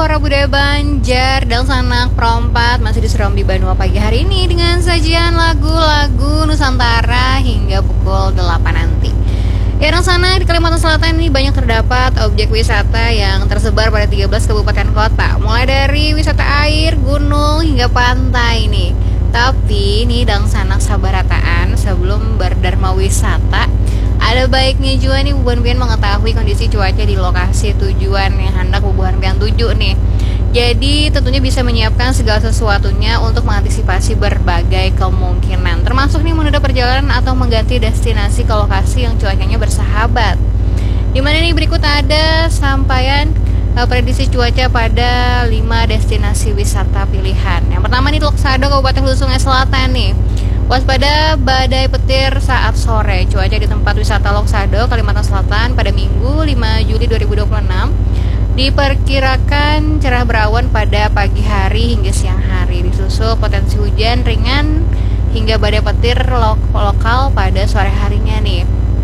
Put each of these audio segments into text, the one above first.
Hora Budaya Banjar dan Sanak Perompat masih di Serambi Banua pagi hari ini dengan sajian lagu-lagu Nusantara hingga pukul 8 nanti. Ya, dan sana di Kalimantan Selatan ini banyak terdapat objek wisata yang tersebar pada 13 kabupaten kota, mulai dari wisata air, gunung hingga pantai nih. Tapi ini dan Sanak Sabarataan sebelum berdharma wisata, ada baiknya juga nih Bubuhan Pian mengetahui kondisi cuaca di lokasi tujuan yang hendak Bubuhan Pian tuju nih. Jadi tentunya bisa menyiapkan segala sesuatunya untuk mengantisipasi berbagai kemungkinan, termasuk nih menunda perjalanan atau mengganti destinasi ke lokasi yang cuacanya bersahabat. Dimana nih berikut ada sampaian prediksi cuaca pada 5 destinasi wisata pilihan. Yang pertama nih Loksado, Kabupaten Hulu Sungai Selatan nih. Waspada badai petir saat sore. Cuaca di tempat wisata Loksado, Kalimantan Selatan pada Minggu 5 Juli 2026 diperkirakan cerah berawan pada pagi hari hingga siang hari, disusul potensi hujan ringan hingga badai petir lokal pada sore harinya nih.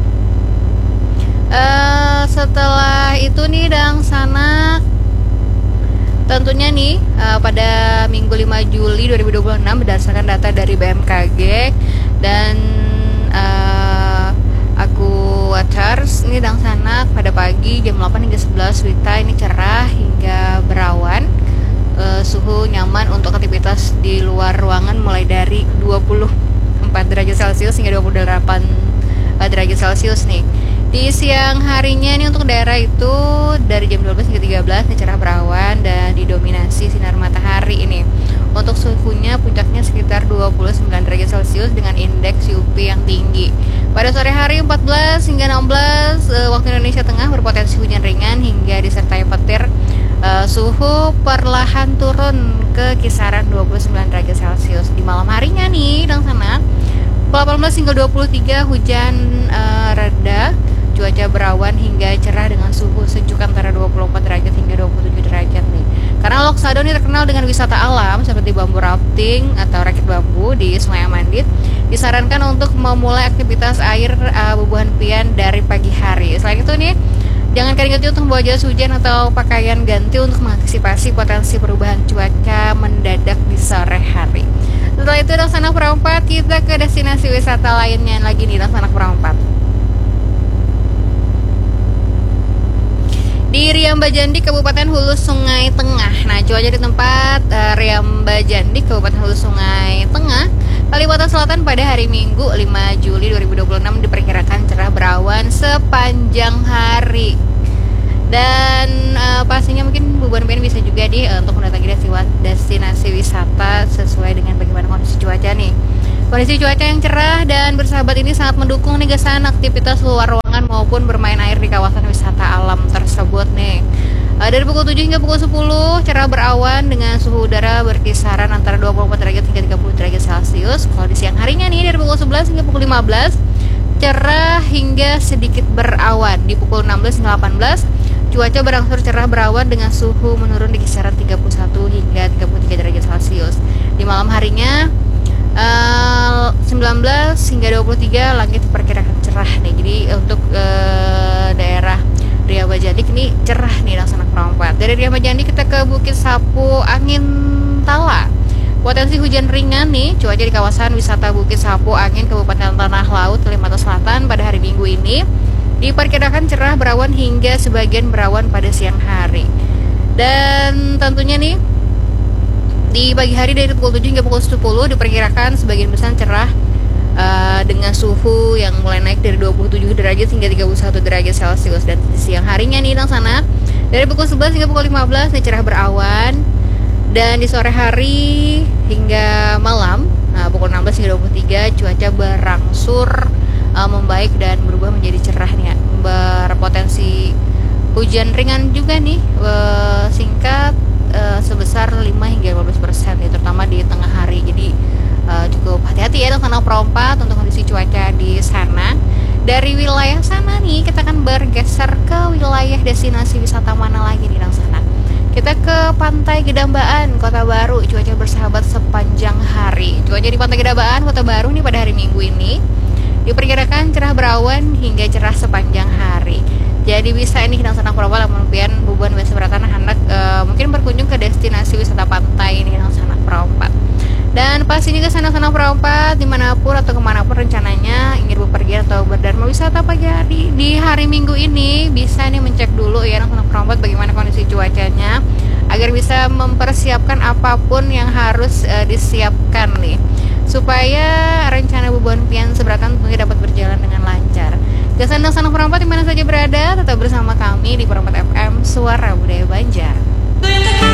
Setelah itu nih dan Sanak tentunya nih pada Minggu 5 Juli 2026 berdasarkan data dari BMKG dan Waters ini dan Sanak pada pagi jam 8 hingga 11 WITA ini cerah hingga berawan, suhu nyaman untuk aktivitas di luar ruangan mulai dari 24 derajat Celcius hingga 28 derajat Celcius nih. Di siang harinya nih untuk daerah itu dari jam 12 hingga 13 ini cerah berawan dan didominasi sinar matahari ini. Untuk suhunya puncaknya sekitar 29 derajat Celcius dengan indeks UV yang tinggi. Pada sore hari 14 hingga 16 waktu Indonesia Tengah berpotensi hujan ringan hingga disertai petir. Suhu perlahan turun ke kisaran 29 derajat Celcius. Di malam harinya nih dan sana 18 hingga 23 hujan reda, cuaca berawan hingga cerah dengan suhu sejuk antara 24 derajat hingga 27 derajat nih. Karena Loksado ini terkenal dengan wisata alam seperti bambu rafting atau rakit bambu di Sungai Amandit, disarankan untuk memulai aktivitas air Bubuhan Pian dari pagi hari. Selain itu nih, jangan keringat untuk membawa jas hujan atau pakaian ganti untuk mengantisipasi potensi perubahan cuaca mendadak di sore hari. Setelah itu Sanak Perompat, kita ke destinasi wisata lainnya lagi nih Sanak Perompat. Di Riambajandi, Kabupaten Hulu Sungai Tengah. Nah, cuaca di tempat Riambajandi, Kabupaten Hulu Sungai Tengah, Kalimantan Selatan pada hari Minggu 5 Juli 2026 diperkirakan cerah berawan sepanjang hari. Dan pastinya mungkin Bubuhan Pian bisa juga untuk mendatangi destinasi wisata sesuai dengan bagaimana kondisi cuaca nih. Kondisi cuaca yang cerah dan bersahabat ini sangat mendukung nih kesan aktivitas luar ruangan maupun bermain air di kawasan wisata alam tersebut nih. Dari pukul 7 hingga pukul 10 cerah berawan dengan suhu udara berkisaran antara 24 derajat hingga 30 derajat Celcius. Kalau di siang harinya nih dari pukul 11 hingga pukul 15 cerah hingga sedikit berawan. Di pukul 16 hingga 18 cuaca berangsur cerah berawan dengan suhu menurun di kisaran 31 hingga 33 derajat Celcius. Di malam harinya 19 hingga 23 langit diperkirakan cerah nih. Jadi untuk daerah Riambajandi ini cerah nih Sanak Perompat. Dari Riambajandi kita ke Bukit Sapu Angin Tala. Potensi hujan ringan nih cuaca di kawasan wisata Bukit Sapu Angin Kabupaten Tanah Laut Kalimantan Selatan pada hari Minggu ini diperkirakan cerah berawan hingga sebagian berawan pada siang hari. Dan tentunya nih di pagi hari dari pukul 7 hingga pukul 10 diperkirakan sebagian besar cerah dengan suhu yang mulai naik dari 27 derajat hingga 31 derajat Celcius. Dan di siang harinya nih sana dari pukul 11 hingga pukul 15 nih cerah berawan. Dan di sore hari hingga malam pukul 16 hingga 23 cuaca berangsur membaik dan berubah menjadi cerah nih, berpotensi hujan ringan juga nih singkat sebesar 5 hingga 15% ya, terutama di tengah hari. Jadi cukup hati-hati ya Sanak Perompat untuk kondisi cuaca di sana. Dari wilayah sana nih kita akan bergeser ke wilayah destinasi wisata mana lagi nih sana. Kita ke Pantai Gedambaan, Kota Baru. Cuaca bersahabat sepanjang hari. Cuaca di Pantai Gedambaan, Kota Baru nih pada hari Minggu ini diperkirakan cerah berawan hingga cerah sepanjang hari. Jadi bisa ini Sanak Perompat Bubuhan Pian Seberatan hendak mungkin berkunjung Perompat dimanapun atau kemanapun rencananya ingin bepergian atau berdharma wisata pagi hari di hari Minggu ini, bisa nih mencek dulu ya anak-anak perompat bagaimana kondisi cuacanya agar bisa mempersiapkan apapun yang harus disiapkan nih supaya rencana beban pian seberatan tentunya dapat berjalan dengan lancar. Gas anda anak perompat dimana saja berada, tetap bersama kami di Perompat FM, Suara Budaya Banjar.